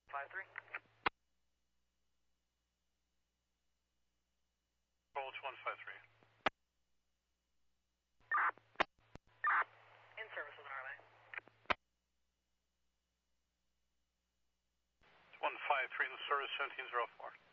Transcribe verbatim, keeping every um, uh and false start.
five three. Approach one five three. In service with an R M A. one five three in the service, seventeen zero four.